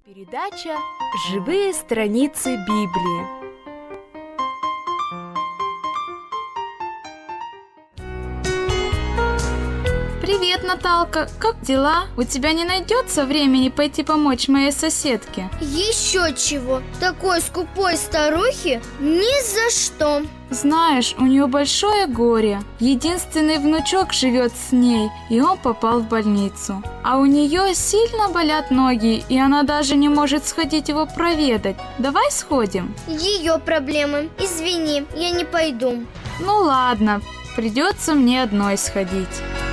Передача «Живые страницы Библии». Привет, Наталка! Как дела? У тебя не найдется времени пойти помочь моей соседке? Еще чего? Такой скупой старухи? Ни за что! Знаешь, у нее большое горе. Единственный внучок живет с ней, и он попал в больницу. А у нее сильно болят ноги, и она даже не может сходить его проведать. Давай сходим? Ее проблемы. Извини, я не пойду. Ну ладно, придется мне одной сходить.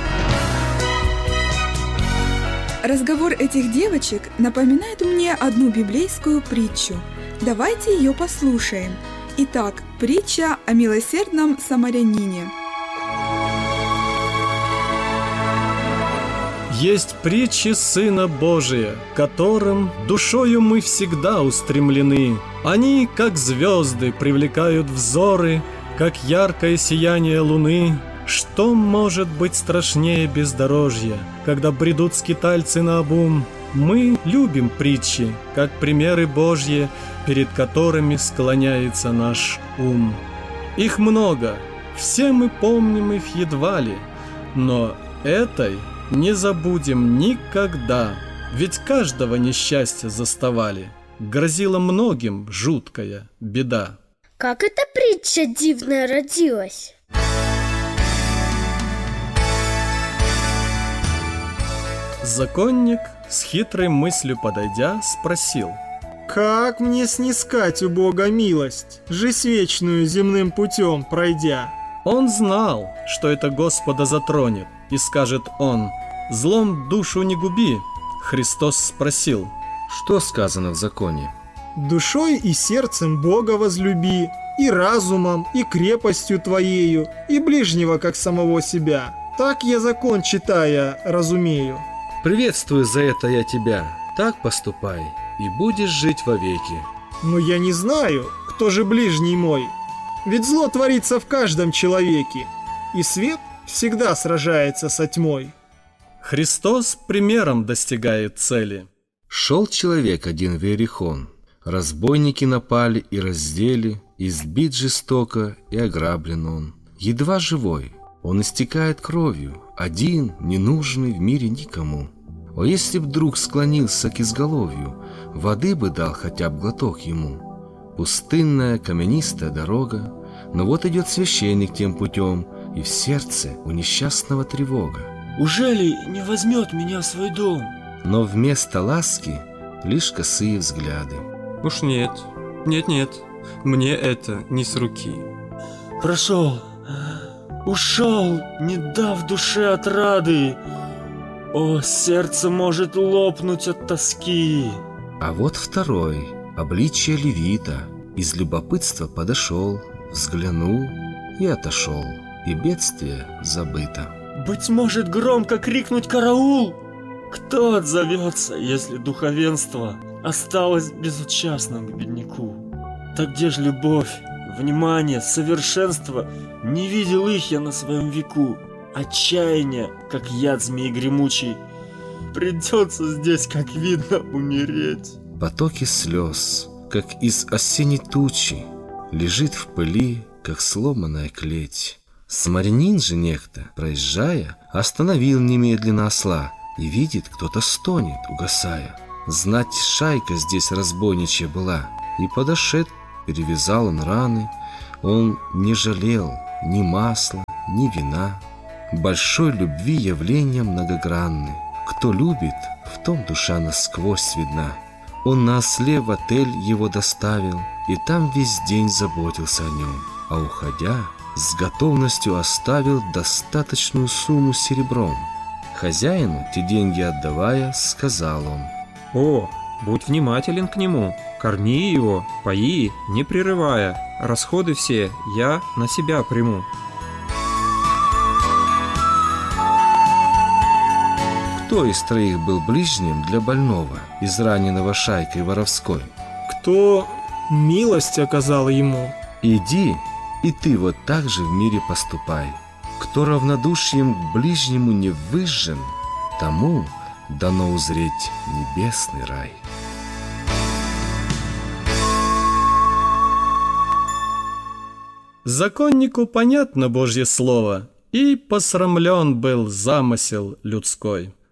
Разговор этих девочек напоминает мне одну библейскую притчу. Давайте ее послушаем. Итак, притча о милосердном самарянине. Есть притчи Сына Божия, которым душою мы всегда устремлены. Они, как звезды, привлекают взоры, как яркое сияние луны. Что может быть страшнее бездорожья, когда бредут скитальцы наобум? Мы любим притчи, как примеры Божьи, перед которыми склоняется наш ум. Их много, все мы помним их едва ли, но этой не забудем никогда, ведь каждого несчастья заставали, грозила многим жуткая беда. Как эта притча дивная родилась? Законник, с хитрой мыслью подойдя, спросил: «Как мне снискать у Бога милость, жизнь вечную земным путем пройдя?» Он знал, что это Господа затронет, и скажет он: «Злом душу не губи». Христос спросил: что сказано в законе? «Душой и сердцем Бога возлюби, и разумом, и крепостью твоею, и ближнего, как самого себя. Так я закон, читая, разумею». Приветствую за это я тебя, так поступай, и будешь жить вовеки. Но я не знаю, кто же ближний мой, ведь зло творится в каждом человеке, и свет всегда сражается со тьмой. Христос примером достигает цели. Шел человек один в Иерихон, разбойники напали и раздели, избит жестоко и ограблен он. Едва живой, он истекает кровью, один, ненужный в мире никому. О, если б друг склонился к изголовью, воды бы дал хотя бы глоток ему. Пустынная, каменистая дорога, но вот идет священник тем путем, и в сердце у несчастного тревога. Ужели не возьмет меня в свой дом? Но вместо ласки лишь косые взгляды. Уж нет, нет, мне это не с руки. Прошел, ушел, не дав душе отрады. О, сердце может лопнуть от тоски. А вот второй, обличие левита, из любопытства подошел, взглянул и отошел, и бедствие забыто. Быть может, громко крикнуть «караул»? Кто отзовется, если духовенство осталось безучастным к бедняку? Так где ж любовь, внимание, совершенство? Не видел их я на своем веку. Отчаяние, как яд змей гремучий. Придется здесь, как видно, умереть. Потоки слез, как из осенней тучи, лежит в пыли, как сломанная клеть. Самарянин же некто, проезжая, остановил немедленно осла, и видит, кто-то стонет, угасая. Знать, шайка здесь разбойничья была, и подошед, перевязал он раны. Он не жалел ни масла, ни вина. Большой любви явление многогранны. Кто любит, в том душа насквозь видна. Он на осле в отель его доставил, и там весь день заботился о нем. А уходя, с готовностью оставил достаточную сумму серебром. Хозяину, те деньги отдавая, сказал он: О, будь внимателен к нему, корми его, пои, не прерывая. Расходы все я на себя приму. Кто из троих был ближним для больного, израненного шайкой воровской? Кто милость оказал ему? Иди, и ты вот так же в мире поступай. Кто равнодушием к ближнему не выжжен, тому дано узреть небесный рай. Законнику понятно Божье слово, и посрамлен был замысел людской.